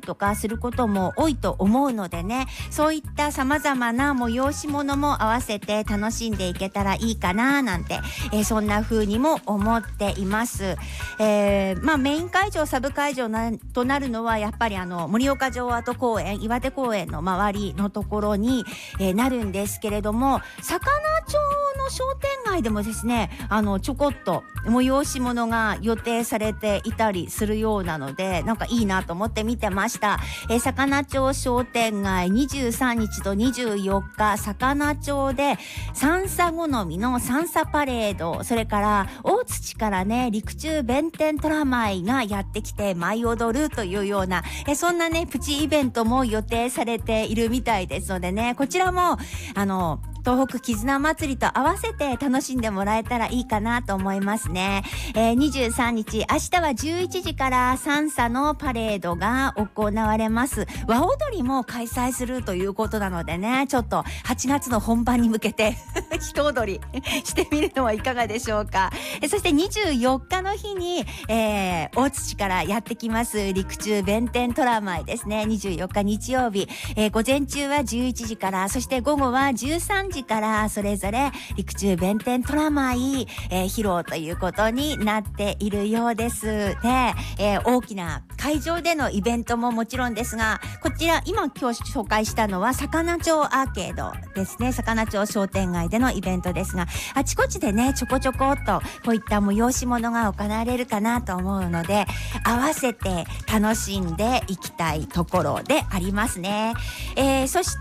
とかすることも多いと思うのでね、そういった様々な催し物も合わせて楽しんでいけたらいいかななんて、そんな風にも思っています。メイン会場サブ会場となるのはやっぱり盛岡城跡公園、岩手公園の周りのところに、なるんですけれども、魚町の商店街でもですね、ちょこっと催し物が予定されていたりするようなので、なんかいいなと思って見てました。魚町商店街23日と24日、魚町で三叉好みの三叉パレード、それから大槌からね、陸中弁天トラ舞がやってきて舞い踊るというような、そんなね、プチイベントも予定されているみたいですのでね、こちらも東北絆祭りと合わせて楽しんでもらえたらいいかなと思いますね。23日、明日は11時から三叉のパレードが行われます。和踊りも開催するということなのでね、ちょっと8月の本番に向けて一踊りしてみるのはいかがでしょうか。そして24日の日に、大槌からやってきます陸中弁天トラ舞ですね。24日日曜日、午前中は11時から、そして午後は13時からそれぞれ陸中弁天トラ舞、披露ということになっているようです。で、大きな会場でのイベントももちろんですが、こちら今日紹介したのは魚町アーケードですね。魚町商店街でのイベントですが、あちこちでね、ちょこちょこっとこういった催し物が行われるかなと思うので、合わせて楽しんでいきたいところでありますね。そして、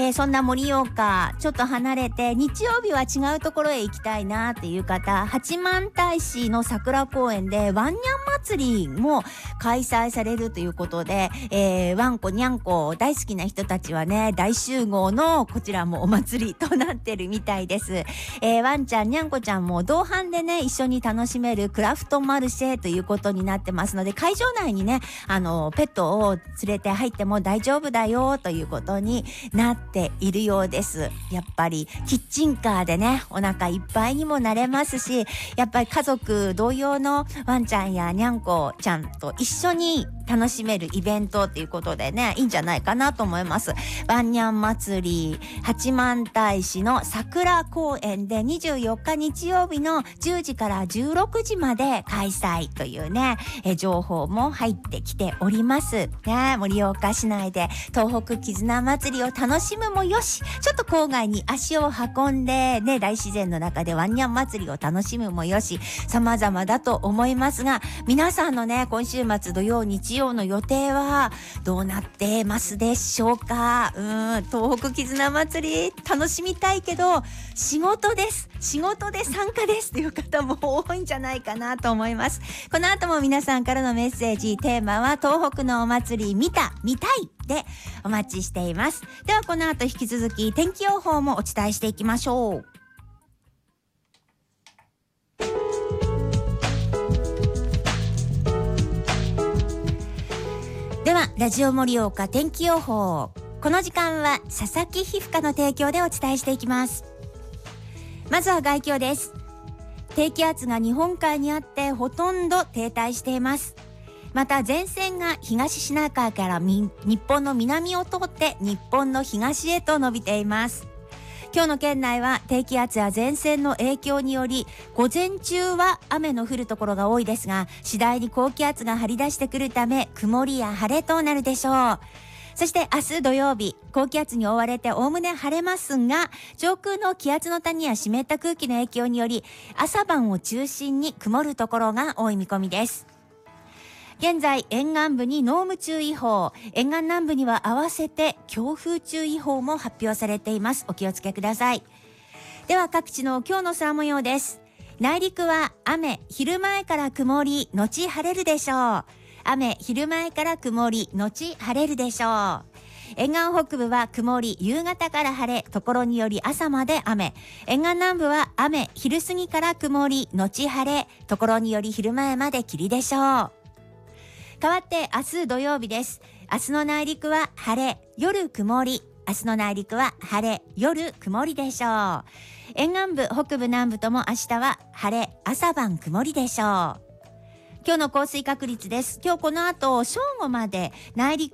そんな盛岡ちょっと離れて日曜日は違うところへ行きたいなっていう方、八幡平市の桜公園でワンニャン祭りも開催されるということで、ワンコニャンコ大好きな人たちはね、大集合のこちらもお祭りとなってるみたいです。ワンちゃんニャンコちゃんも同伴でね、一緒に楽しめるクラフトマルシェということになってますので、会場内にね、ペットを連れて入っても大丈夫だよということになっているようです。やっぱりキッチンカーでね、お腹いっぱいにもなれますし、やっぱり家族同様のワンちゃんやニャンコちゃんと一緒に楽しめるイベントということでね、いいんじゃないかなと思います。ワンニャン祭り、八幡平市の桜公園で24日日曜日の10時から16時まで開催というね、情報も入ってきておりますね。盛岡市内で東北絆祭りを楽しむもよし、ちょっと郊外に足を運んでね、大自然の中でワンニャン祭りを楽しむもよし、様々だと思いますが、皆さんのね、今週末土曜日曜の予定はどうなってますでしょうか。東北絆祭り楽しみたいけど仕事です、仕事で参加ですという方も多いんじゃないかなと思います。この後も皆さんからのメッセージ、テーマは東北のお祭り見た見たいでお待ちしています。ではこの後引き続き天気予報もお伝えしていきましょう。ではラジオ盛岡天気予報、この時間は佐々木皮膚科の提供でお伝えしていきます。まずは概況です。低気圧が日本海にあってほとんど停滞しています。また前線が東シナ海から日本の南を通って日本の東へと伸びています。今日の県内は低気圧や前線の影響により午前中は雨の降るところが多いですが、次第に高気圧が張り出してくるため曇りや晴れとなるでしょう。そして明日土曜日、高気圧に覆われておおむね晴れますが、上空の気圧の谷や湿った空気の影響により朝晩を中心に曇るところが多い見込みです。現在沿岸部に濃霧注意報、沿岸南部には合わせて強風注意報も発表されています。お気をつけください。では各地の今日の空模様です。内陸は雨、昼前から曇り後晴れるでしょう。雨、昼前から曇り後晴れるでしょう。沿岸北部は曇り、夕方から晴れ、ところにより朝まで雨。沿岸南部は雨、昼過ぎから曇り後晴れ、ところにより昼前まで霧でしょう。変わって明日土曜日です。明日の内陸は晴れ、夜曇り。明日の内陸は晴れ、夜曇りでしょう。沿岸部、北部、南部とも明日は晴れ、朝晩曇りでしょう。今日の降水確率です。今日この後正午まで内陸